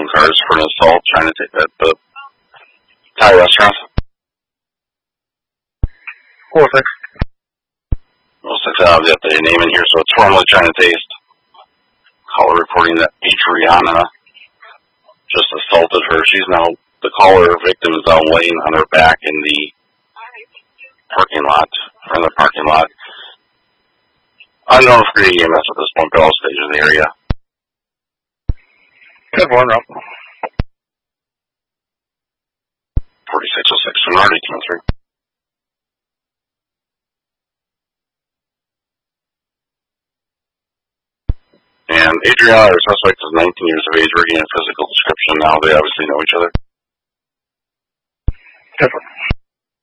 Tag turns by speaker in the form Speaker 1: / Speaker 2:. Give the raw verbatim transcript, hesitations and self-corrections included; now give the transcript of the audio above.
Speaker 1: stolen cars for an assault trying to take that the Thai restaurant.
Speaker 2: four six.
Speaker 1: Well, six out of the name in here, so it's formally trying to taste. Caller reporting that Adriana just assaulted her. She's now, the caller victim is now laying on her back in the parking lot, in the parking lot. Unknown for the E M S at this point, but all stages in the area.
Speaker 2: Good one, Rob.
Speaker 1: forty-six oh six from R D two three. And Adriana, our suspect, is nineteen years of age. We're getting a physical description now. They obviously know each other.
Speaker 2: Good one.